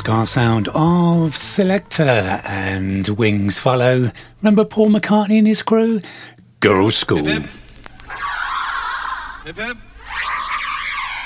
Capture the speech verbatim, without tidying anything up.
ska sound of Selector and Wings Follow. Remember Paul McCartney and his crew? Girls' School. Hip hip. Hip hip.